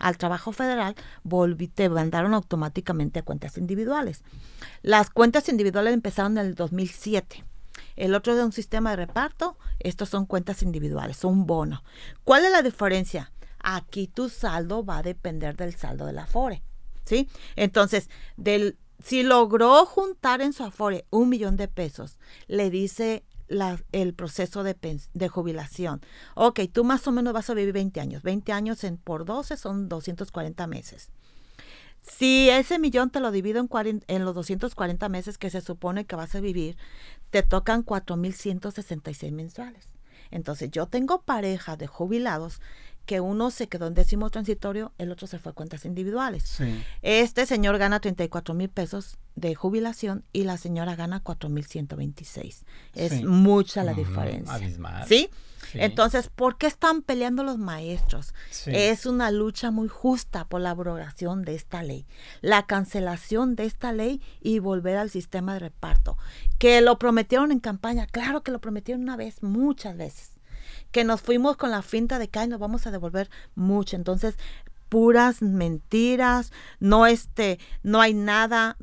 al trabajo federal, te mandaron automáticamente a cuentas individuales. Las cuentas individuales empezaron en el 2007. El otro es un sistema de reparto, estos son cuentas individuales, son un bono. ¿Cuál es la diferencia? Aquí tu saldo va a depender del saldo del Afore, ¿sí? Entonces, si logró juntar en su Afore $1,000,000, le dice el proceso de jubilación. Ok, tú más o menos vas a vivir 20 años. 20 años por 12 son 240 meses. Si ese millón te lo divido en los 240 meses que se supone que vas a vivir, te tocan 4,166 mensuales. Entonces, yo tengo pareja de jubilados que uno se quedó en décimo transitorio, el otro se fue a cuentas individuales. Sí. Este señor gana $34,000 de jubilación y la señora gana 4,126. Es mucha la diferencia. Abismal. ¿Sí? Entonces, ¿por qué están peleando los maestros? Sí. Es una lucha muy justa por la abrogación de esta ley, la cancelación de esta ley y volver al sistema de reparto. Que lo prometieron en campaña, claro que lo prometieron una vez, muchas veces. Que nos fuimos con la finta de que nos vamos a devolver mucho. Entonces, puras mentiras, no hay nada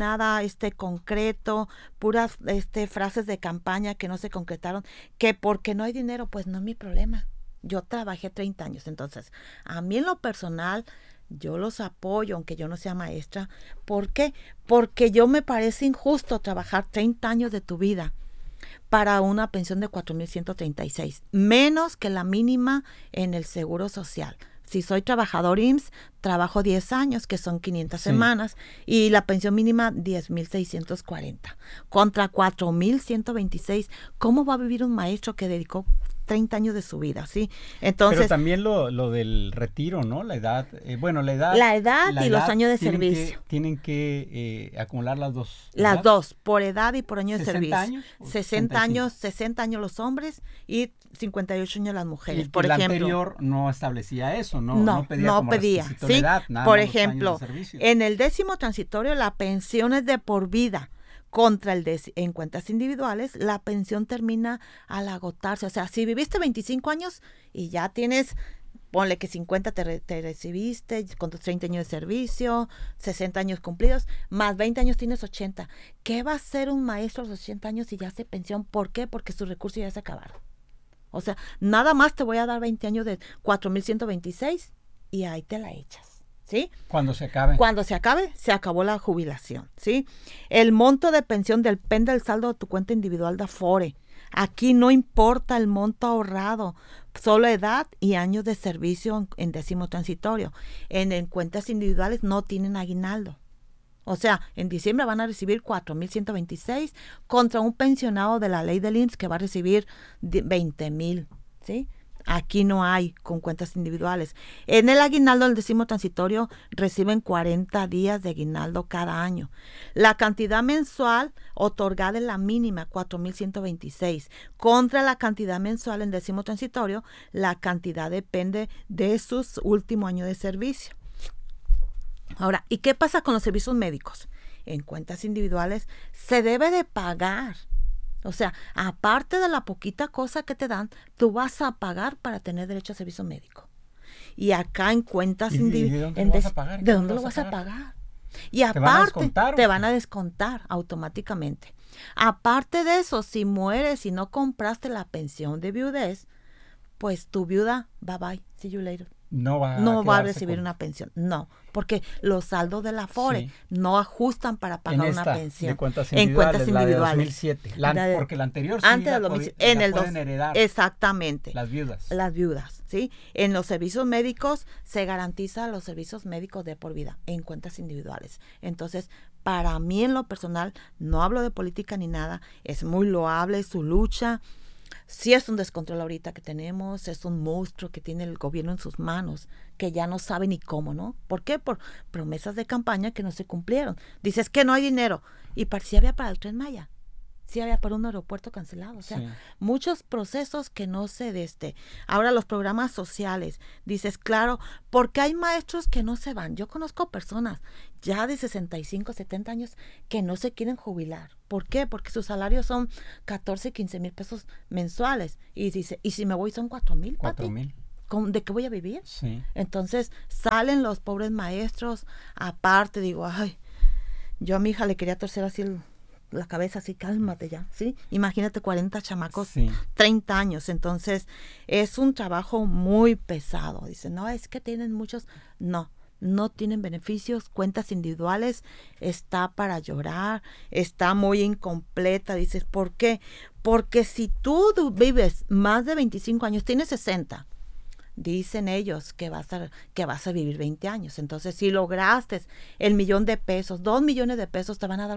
concreto, puras frases de campaña que no se concretaron, que porque no hay dinero, pues no es mi problema. Yo trabajé 30 años, entonces, a mí en lo personal, yo los apoyo, aunque yo no sea maestra. ¿Por qué? Porque yo me parece injusto trabajar 30 años de tu vida para una pensión de 4,136, menos que la mínima en el Seguro Social. Si soy trabajador IMSS, trabajo 10 años, que son 500 semanas, y la pensión mínima 10,640, contra 4,126. ¿Cómo va a vivir un maestro que dedicó 30 años de su vida, ¿sí? Entonces, pero también lo del retiro, ¿no? La edad, la edad y los años de servicio. Tienen que acumular las dos. ¿Verdad? Las dos, por edad y por año de servicio. ¿60 años? 60 años los hombres y 58 años las mujeres, por ejemplo. El anterior no establecía eso, no pedía, ¿sí? Edad, nada por más ejemplo, en el décimo transitorio la pensión es de por vida. Contra en cuentas individuales, la pensión termina al agotarse. O sea, si viviste 25 años y ya tienes, ponle que 50 te recibiste, con tus 30 años de servicio, 60 años cumplidos, más 20 años tienes 80. ¿Qué va a hacer un maestro a los 80 años si ya hace pensión? ¿Por qué? Porque sus recursos ya se acabaron. O sea, nada más te voy a dar 20 años de 4,126 y ahí te la echas. ¿Sí? Cuando se acabe. Cuando se acabe, se acabó la jubilación, ¿sí? El monto de pensión depende del saldo de tu cuenta individual de Afore. Aquí no importa el monto ahorrado, solo edad y años de servicio en décimo transitorio. En cuentas individuales no tienen aguinaldo. O sea, en diciembre van a recibir 4,126 contra un pensionado de la ley del IMSS que va a recibir 20,000, ¿sí? Aquí no hay con cuentas individuales. En el aguinaldo del décimo transitorio reciben 40 días de aguinaldo cada año. La cantidad mensual otorgada es la mínima, 4,126. Contra la cantidad mensual en décimo transitorio, la cantidad depende de su último año de servicio. Ahora, ¿y qué pasa con los servicios médicos? En cuentas individuales se debe de pagar. O sea, aparte de la poquita cosa que te dan, tú vas a pagar para tener derecho a servicio médico. Y acá en cuentas individuales, ¿de dónde lo vas a pagar? ¿De dónde lo vas a pagar? Y aparte, te van a descontar automáticamente. Aparte de eso, si mueres y no compraste la pensión de viudez, pues tu viuda, bye bye, see you later. No va a recibir una pensión. No, porque los saldos de la Afore no ajustan para pagar una pensión. En cuentas individuales. La de 2007. Porque la anterior sí antes del 2007, pueden heredar. Exactamente. Las viudas. Las viudas, ¿sí? En los servicios médicos se garantiza los servicios médicos de por vida en cuentas individuales. Entonces, para mí en lo personal, no hablo de política ni nada, es muy loable su lucha. Sí es un descontrol ahorita que tenemos, es un monstruo que tiene el gobierno en sus manos, que ya no sabe ni cómo, ¿no? ¿Por qué? Por promesas de campaña que no se cumplieron. Dices que no hay dinero. Y sí había para el Tren Maya, sí había para un aeropuerto cancelado. O sea, muchos procesos que no se Ahora los programas sociales, dices, claro, porque hay maestros que no se van. Yo conozco personas ya de 65, 70 años que no se quieren jubilar. ¿Por qué? Porque sus salarios son 14, 15 mil pesos mensuales. Y dice, ¿y si me voy son 4,000? 4,000. ¿de qué voy a vivir? Sí. Entonces salen los pobres maestros, aparte digo, ay, yo a mi hija le quería torcer así la cabeza, así, cálmate ya, ¿sí? Imagínate 40 chamacos, 30 años, entonces es un trabajo muy pesado. Dicen, no, es que tienen muchos, no tienen beneficios, cuentas individuales, está para llorar, está muy incompleta. Dices, ¿por qué? Porque si tú vives más de 25 años, tienes 60, dicen ellos que vas a vivir 20 años. Entonces, si lograste el $1,000,000, 2 millones de pesos, te van a dar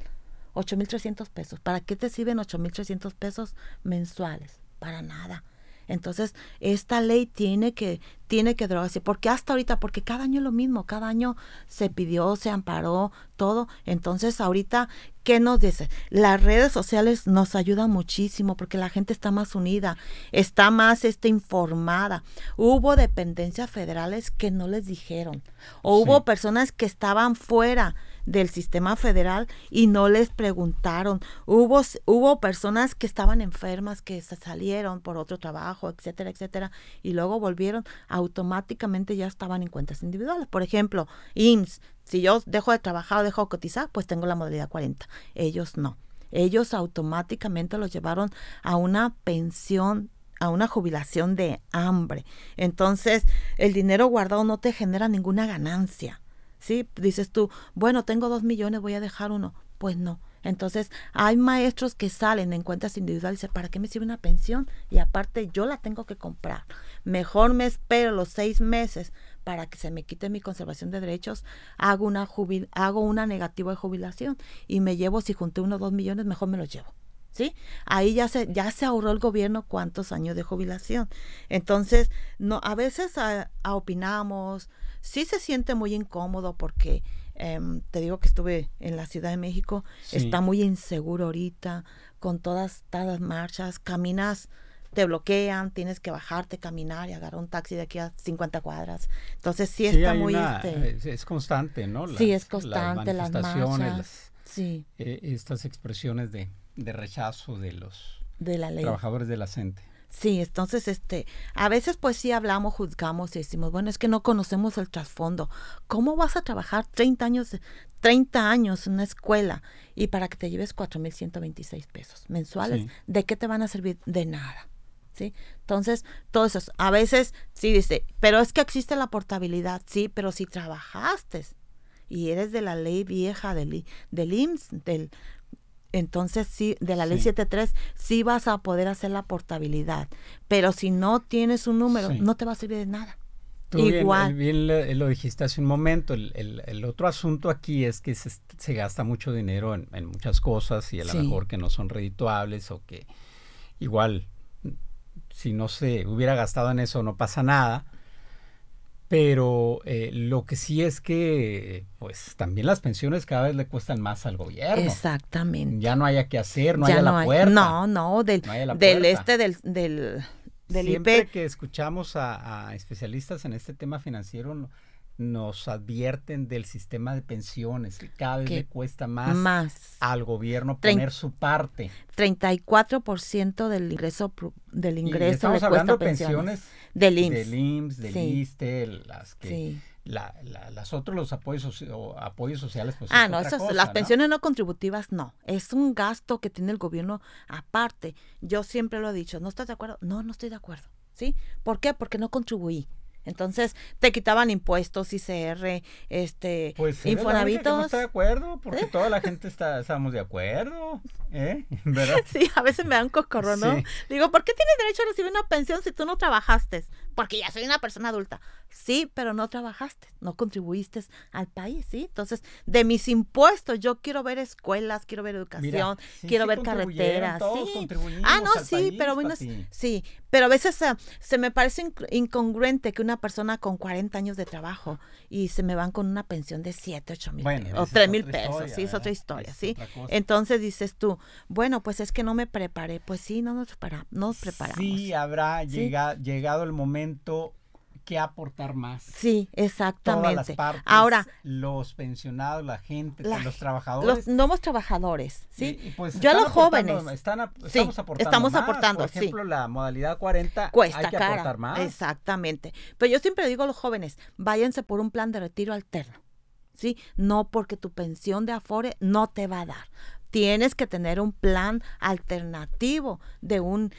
8,300 pesos. ¿Para qué te sirven 8,300 pesos mensuales? Para nada. Entonces, esta ley tiene que derogarse. ¿Por qué hasta ahorita? Porque cada año es lo mismo. Cada año se pidió, se amparó, todo. Entonces, ahorita, ¿qué nos dice? Las redes sociales nos ayudan muchísimo porque la gente está más unida, está más informada. Hubo dependencias federales que no les dijeron. O hubo personas que estaban fuera del sistema federal y no les preguntaron. Hubo personas que estaban enfermas, que se salieron por otro trabajo, etcétera, etcétera, y luego volvieron, automáticamente ya estaban en cuentas individuales. Por ejemplo, IMSS, si yo dejo de trabajar o dejo de cotizar, pues tengo la modalidad 40. Ellos no. Ellos automáticamente los llevaron a una pensión, a una jubilación de hambre. Entonces, el dinero guardado no te genera ninguna ganancia. ¿Sí? Dices tú, bueno, tengo 2 millones, voy a dejar uno. Pues no. Entonces, hay maestros que salen en cuentas individuales y dicen, ¿para qué me sirve una pensión? Y aparte, yo la tengo que comprar. Mejor me espero los 6 meses para que se me quite mi conservación de derechos, hago una negativa de jubilación y me llevo, si junté 1 o 2 millones, mejor me los llevo. ¿Sí? Ahí ya se ahorró el gobierno cuántos años de jubilación. Entonces, no, a veces opinamos, sí se siente muy incómodo porque te digo que estuve en la Ciudad de México, está muy inseguro ahorita, con todas las marchas, caminas, te bloquean, tienes que bajarte, caminar y agarrar un taxi de aquí a 50 cuadras. Entonces sí está muy... es constante, ¿no? Sí, es constante, las marchas. Estas expresiones de rechazo de la ley, trabajadores de la CENTE. Sí, entonces a veces pues sí hablamos, juzgamos y decimos, bueno, es que no conocemos el trasfondo. ¿Cómo vas a trabajar 30 años en una escuela y para que te lleves 4,126 pesos mensuales? Sí. ¿De qué te van a servir? De nada. ¿Sí? Entonces, todo eso, a veces sí dice, pero es que existe la portabilidad, sí, pero si trabajaste y eres de la ley vieja del IMSS, entonces sí, de la ley 73, sí vas a poder hacer la portabilidad, pero si no tienes un número, no te va a servir de nada. Tú igual. Bien lo dijiste hace un momento, el otro asunto aquí es que se gasta mucho dinero en muchas cosas y a lo mejor que no son redituables o que igual, si no se hubiera gastado en eso no pasa nada. Pero lo que sí es que pues también las pensiones cada vez le cuestan más al gobierno. Exactamente. Ya no haya que hacer, no haya la puerta. No, del Siempre IP. que escuchamos a especialistas en este tema financiero nos advierten del sistema de pensiones, que cada vez le cuesta más al gobierno poner su parte. 34% del ingreso estamos hablando de pensiones del IMSS. Del IMSS, del ISSSTE, las que los apoyos sociales, pues es otra cosa, las pensiones no contributivas no, es un gasto que tiene el gobierno aparte. Yo siempre lo he dicho, ¿no estás de acuerdo? No estoy de acuerdo, ¿sí? ¿Por qué? Porque no contribuí. Entonces te quitaban impuestos, ICR, pues Infonavitos. No está de acuerdo, porque toda la gente estábamos de acuerdo, ¿verdad? Sí, a veces me dan coscorro, ¿no? Sí. Digo, ¿por qué tienes derecho a recibir una pensión si tú no trabajaste? Porque ya soy una persona adulta. Sí, pero no trabajaste, no contribuiste al país, ¿sí? Entonces, de mis impuestos, yo quiero ver escuelas, quiero ver educación, quiero ver carreteras. Todos contribuimos pero bueno, sí, pero a veces se me parece incongruente que una persona con 40 años de trabajo y se me van con una pensión de 7, 8 mil pesos, o 3 mil pesos, historia, sí, es otra historia, ¿sí? Entonces dices tú, bueno, pues es que no me preparé. Pues sí, no nos preparamos. Sí, habrá llegado el momento que aportar más. Sí, exactamente. Todas las partes, ahora, los pensionados, la gente, los trabajadores. Los nuevos trabajadores, ¿sí? Y pues yo a los jóvenes. Estamos aportando más. Por ejemplo, la modalidad 40 cuesta hay que cara. aportar más. Exactamente. Pero yo siempre digo a los jóvenes, váyanse por un plan de retiro alterno, ¿sí? No porque tu pensión de Afore no te va a dar. Tienes que tener un plan alternativo de un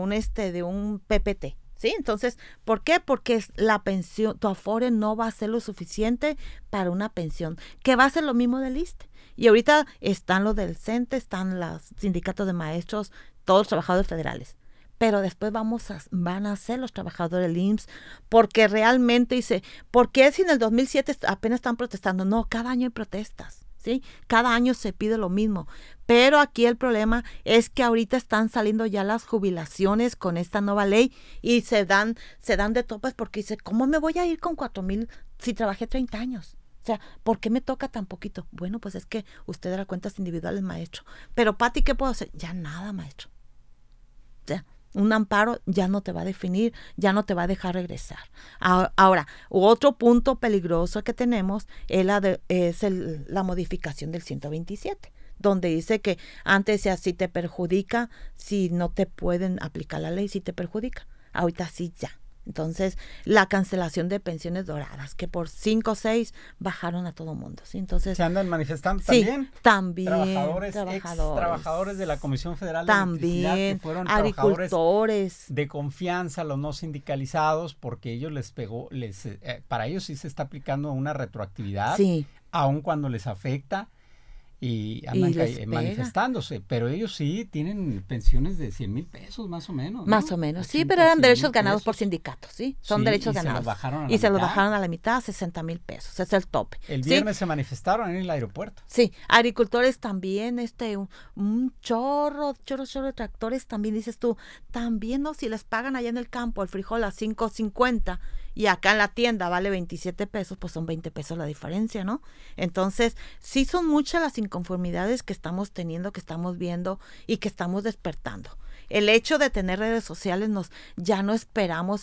PPT. ¿Sí? Entonces, ¿por qué? Porque la pensión, tu Afore no va a ser lo suficiente para una pensión, que va a ser lo mismo del ISSSTE. Y ahorita están los del CENTE, están los sindicatos de maestros, todos los trabajadores federales. Pero después van a ser los trabajadores del IMSS, porque realmente dice, ¿por qué si en el 2007 apenas están protestando? No, cada año hay protestas. ¿Sí? Cada año se pide lo mismo, pero aquí el problema es que ahorita están saliendo ya las jubilaciones con esta nueva ley y se dan de topes porque dice, ¿cómo me voy a ir con 4,000 si trabajé 30 años? O sea, ¿por qué me toca tan poquito? Bueno, pues es que usted era cuentas individuales, maestro. Pero, Pati, ¿qué puedo hacer? Ya nada, maestro. O sea, un amparo ya no te va a definir, ya no te va a dejar regresar. Ahora, otro punto peligroso que tenemos es la modificación del 127, donde dice que antes decía, si te perjudica, si no te pueden aplicar la ley, si te perjudica. Ahorita sí ya. Entonces, la cancelación de pensiones doradas, que por 5 o 6 bajaron a todo mundo, ¿sí? Entonces, ¿se andan manifestando también? Sí, también. Trabajadores de la Comisión Federal de Electricidad, que fueron agricultores de confianza, los no sindicalizados, porque ellos para ellos sí se está aplicando una retroactividad, sí, aun cuando les afecta. Y andan manifestándose, pero ellos sí tienen pensiones de 100,000 pesos más o menos, ¿no? Más o menos, sí, pero eran derechos ganados por sindicatos, ¿sí? Son derechos ganados. Se los bajaron a la mitad a 60,000 pesos, es el tope. El viernes se manifestaron en el aeropuerto. Sí, agricultores también, un chorro de tractores también, dices tú, también, ¿no? Si les pagan allá en el campo el frijol a 5.50 y acá en la tienda vale 27 pesos, pues son 20 pesos la diferencia, ¿no? Entonces, sí son muchas las inconformidades que estamos teniendo, que estamos viendo y que estamos despertando. El hecho de tener redes sociales ya no esperamos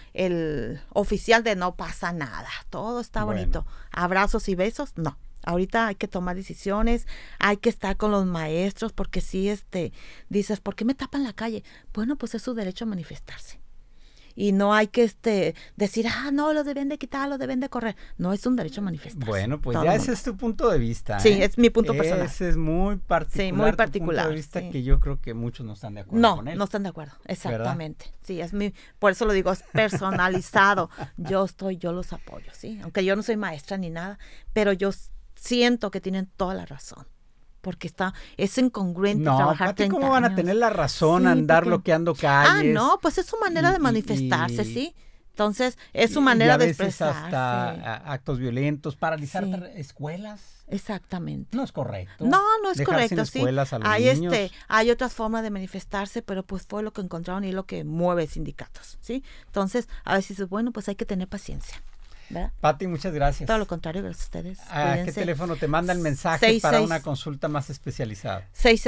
el oficial de no pasa nada, todo está bonito. Abrazos y besos, no. Ahorita hay que tomar decisiones, hay que estar con los maestros, porque si dices, ¿por qué me tapan la calle? Bueno, pues es su derecho a manifestarse. Y no hay que decir, no, lo deben de quitar, lo deben de correr. No, es un derecho a manifestarse. Bueno, pues ya ese es tu punto de vista. Sí, es mi punto personal. Ese es muy particular. Sí, muy particular. Tu punto de vista, que yo creo que muchos no están de acuerdo con él. No están de acuerdo, exactamente. ¿Verdad? Sí, por eso lo digo, es personalizado. Yo los apoyo, ¿sí? Aunque yo no soy maestra ni nada, pero yo siento que tienen toda la razón. Porque es incongruente trabajar 30 años. ¿Cómo van a tener la razón andar bloqueando calles? No, pues es su manera de manifestarse, ¿sí. Entonces, es su manera de expresarse. Hasta actos violentos, paralizar escuelas. Exactamente. No es correcto. No es correcto, sí. Escuelas a los niños. Hay otras formas de manifestarse, pero pues fue lo que encontraron y es lo que mueve sindicatos, ¿sí? Entonces, a veces, bueno, pues hay que tener paciencia. ¿Verdad? Pati, muchas gracias. Todo lo contrario, gracias a ustedes. ¿A qué teléfono te manda el mensaje para una consulta más especializada?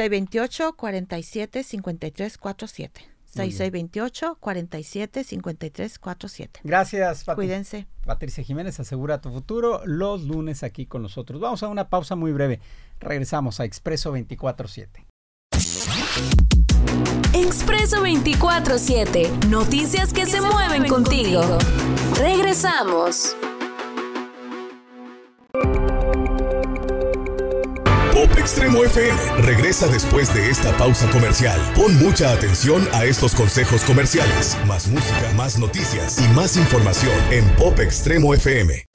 6628-475347. 6628-475347. Gracias, Pati. Cuídense. Patricia Jiménez, asegura tu futuro, los lunes aquí con nosotros. Vamos a una pausa muy breve. Regresamos a Expreso 24/7. Expreso 24/7. Noticias que se mueven contigo. Regresamos. Pop Extremo FM regresa después de esta pausa comercial. Pon mucha atención a estos consejos comerciales. Más música, más noticias y más información en Pop Extremo FM.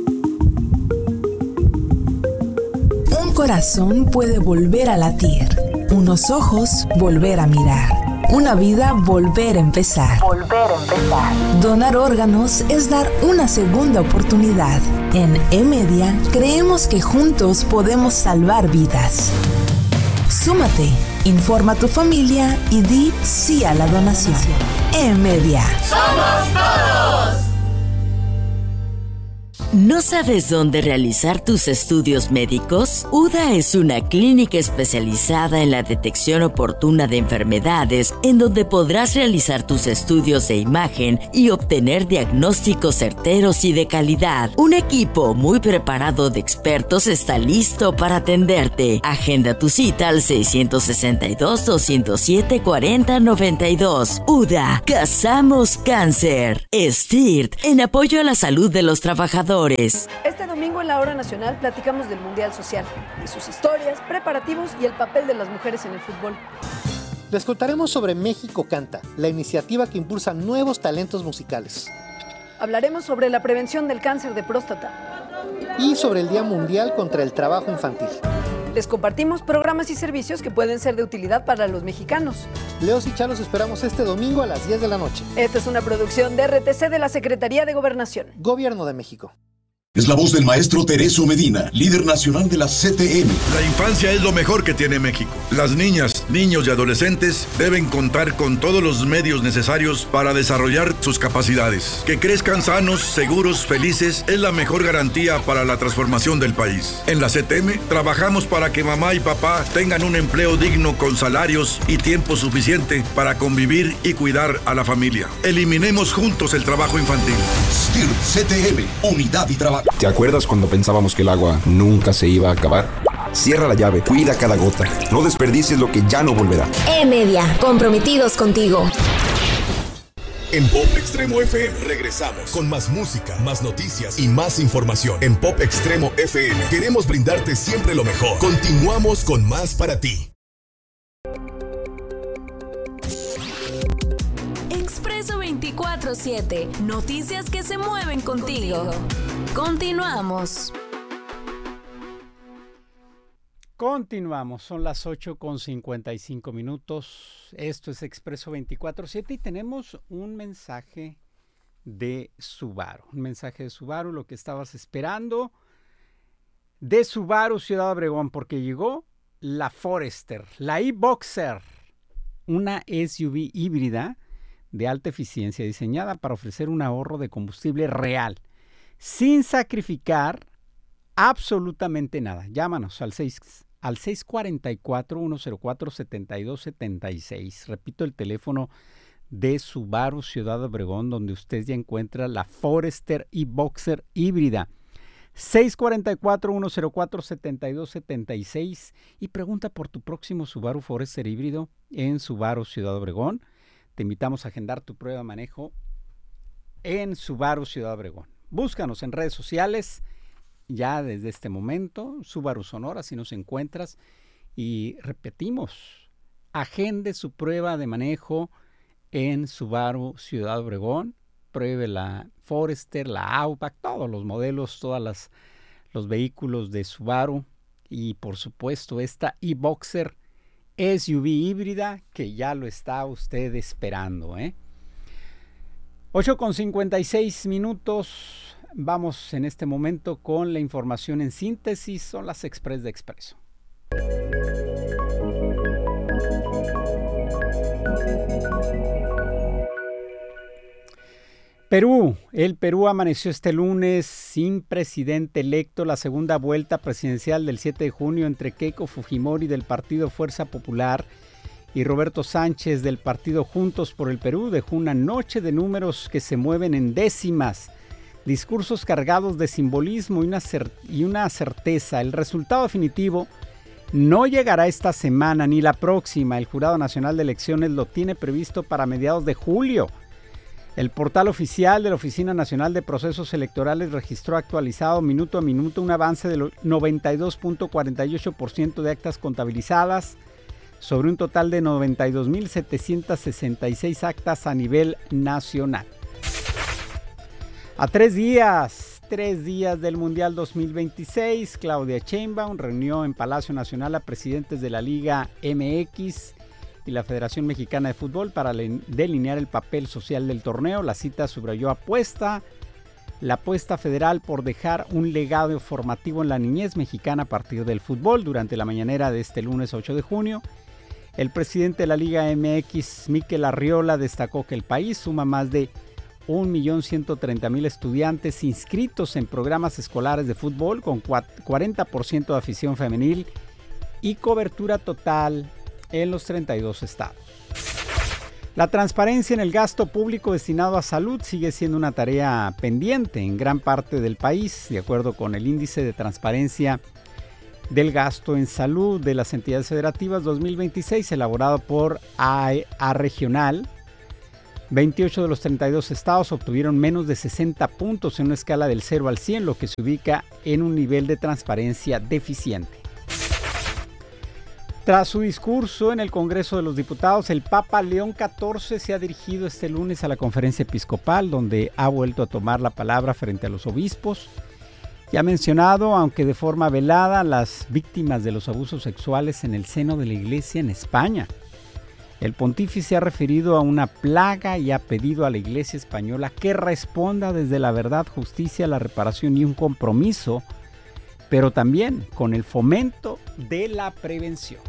Un corazón puede volver a latir. Unos ojos volver a mirar. Una vida volver a empezar. Donar órganos es dar una segunda oportunidad. En E-Media creemos que juntos podemos salvar vidas. Súmate, informa a tu familia y di sí a la donación. E-Media. ¡Somos todos! ¿No sabes dónde realizar tus estudios médicos? UDA es una clínica especializada en la detección oportuna de enfermedades, en donde podrás realizar tus estudios de imagen y obtener diagnósticos certeros y de calidad. Un equipo muy preparado de expertos está listo para atenderte. Agenda tu cita al 662-207-4092. UDA, cazamos cáncer. STIRT, en apoyo a la salud de los trabajadores. Este domingo en la Hora Nacional platicamos del Mundial Social, de sus historias, preparativos y el papel de las mujeres en el fútbol. Les contaremos sobre México Canta, la iniciativa que impulsa nuevos talentos musicales. Hablaremos sobre la prevención del cáncer de próstata. Y sobre el Día Mundial contra el Trabajo Infantil. Les compartimos programas y servicios que pueden ser de utilidad para los mexicanos. Leos y Chá los esperamos este domingo a las 10 de la noche. Esta es una producción de RTC de la Secretaría de Gobernación. Gobierno de México. Es la voz del maestro Teresio Medina, líder nacional de la CTM. La infancia es lo mejor que tiene México. Las niñas, niños y adolescentes deben contar con todos los medios necesarios para desarrollar sus capacidades. Que crezcan sanos, seguros, felices es la mejor garantía para la transformación del país. En la CTM trabajamos para que mamá y papá tengan un empleo digno con salarios y tiempo suficiente para convivir y cuidar a la familia. Eliminemos juntos el trabajo infantil. STIRT CTM, unidad y trabajo. ¿Te acuerdas cuando pensábamos que el agua nunca se iba a acabar? Cierra la llave, cuida cada gota. No desperdicies lo que ya no volverá. E-Media, comprometidos contigo. En Pop Extremo FM regresamos con más música, más noticias y más información. En Pop Extremo FM queremos brindarte siempre lo mejor. Continuamos con más para ti. Expreso 24/7. Noticias que se mueven contigo. Continuamos. Continuamos, son las 8:55. Esto es Expreso 24/7 y tenemos un mensaje de Subaru. Un mensaje de Subaru, lo que estabas esperando de Subaru Ciudad Obregón, porque llegó la Forester, la e-Boxer, una SUV híbrida de alta eficiencia diseñada para ofrecer un ahorro de combustible real, sin sacrificar absolutamente nada. Llámanos al 644-104-7276. Repito, el teléfono de Subaru Ciudad Obregón, donde usted ya encuentra la Forester e-Boxer híbrida. 644-104-7276 y pregunta por tu próximo Subaru Forester híbrido en Subaru Ciudad Obregón. Te invitamos a agendar tu prueba de manejo en Subaru Ciudad Obregón. Búscanos en redes sociales ya desde este momento, Subaru Sonora, si nos encuentras. Y repetimos, agende su prueba de manejo en Subaru Ciudad Obregón. Pruebe la Forester, la Outback, todos los modelos, los vehículos de Subaru. Y por supuesto esta e-Boxer SUV híbrida que ya lo está usted esperando. 8:56. Vamos en este momento con la información en síntesis. Son las Express de Expreso. El Perú amaneció este lunes sin presidente electo. La segunda vuelta presidencial del 7 de junio entre Keiko Fujimori del Partido Fuerza Popular y Roberto Sánchez del Partido Juntos por el Perú dejó una noche de números que se mueven en décimas, discursos cargados de simbolismo y una certeza. El resultado definitivo no llegará esta semana ni la próxima. El Jurado Nacional de Elecciones lo tiene previsto para mediados de julio. El portal oficial de la Oficina Nacional de Procesos Electorales registró actualizado minuto a minuto un avance del 92.48% de actas contabilizadas sobre un total de 92.766 actas a nivel nacional. A 3 días del Mundial 2026, Claudia Sheinbaum reunió en Palacio Nacional a presidentes de la Liga MX y la Federación Mexicana de Fútbol para delinear el papel social del torneo. La cita subrayó la apuesta federal por dejar un legado formativo en la niñez mexicana a partir del fútbol. Durante la mañanera de este lunes 8 de junio, el presidente de la Liga MX, Mikel Arriola, destacó que el país suma más de 1.130.000 estudiantes inscritos en programas escolares de fútbol con 40% de afición femenil y cobertura total en los 32 estados. La transparencia en el gasto público destinado a salud sigue siendo una tarea pendiente en gran parte del país, de acuerdo con el Índice de Transparencia del Gasto en Salud de las Entidades Federativas 2026, elaborado por A Regional. 28 de los 32 estados obtuvieron menos de 60 puntos en una escala del 0 al 100, lo que se ubica en un nivel de transparencia deficiente. Tras su discurso en el Congreso de los Diputados, el Papa León XIV se ha dirigido este lunes a la conferencia episcopal, donde ha vuelto a tomar la palabra frente a los obispos y ha mencionado, aunque de forma velada, las víctimas de los abusos sexuales en el seno de la Iglesia en España. El pontífice ha referido a una plaga y ha pedido a la Iglesia española que responda desde la verdad, justicia, la reparación y un compromiso, pero también con el fomento de la prevención.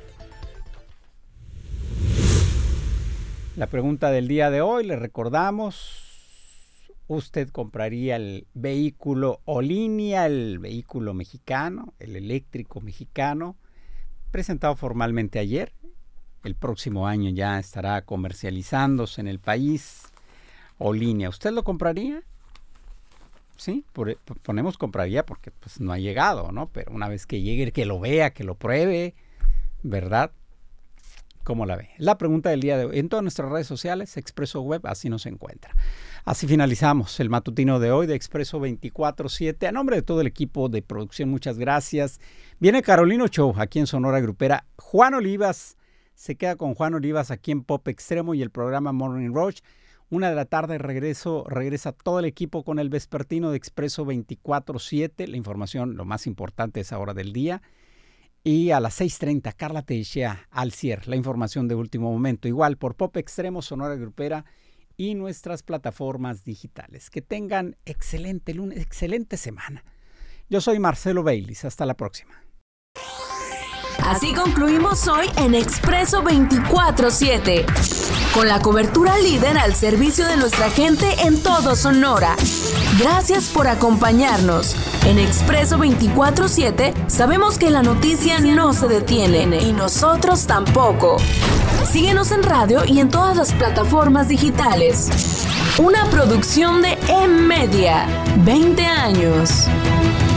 La pregunta del día de hoy, le recordamos, ¿usted compraría el vehículo Olinia, el vehículo mexicano, el eléctrico mexicano, presentado formalmente ayer? El próximo año ya estará comercializándose en el país Olinia. ¿Usted lo compraría? Sí, ponemos compraría porque pues no ha llegado, ¿no? Pero una vez que llegue, que lo vea, que lo pruebe, ¿verdad? ¿Cómo la ve? La pregunta del día de hoy. En todas nuestras redes sociales, Expreso Web, así nos encuentra. Así finalizamos el matutino de hoy de Expreso 24/7. A nombre de todo el equipo de producción, muchas gracias. Viene Carolino Show aquí en Sonora Grupera. Juan Olivas se queda con Juan Olivas aquí en Pop Extremo y el programa Morning Rush. 1 de la tarde regresa todo el equipo con el vespertino de Expreso 24/7. La información, lo más importante, es ahora del día. Y a las 6:30, Carla Teixeira al cierre, la información de último momento. Igual por Pop Extremo, Sonora Grupera y nuestras plataformas digitales. Que tengan excelente lunes, excelente semana. Yo soy Marcelo Baylis. Hasta la próxima. Así concluimos hoy en Expreso 24/7, con la cobertura líder al servicio de nuestra gente en todo Sonora. Gracias por acompañarnos. En Expreso 24/7 sabemos que la noticia no se detiene y nosotros tampoco. Síguenos en radio y en todas las plataformas digitales. Una producción de M-Media. 20 años.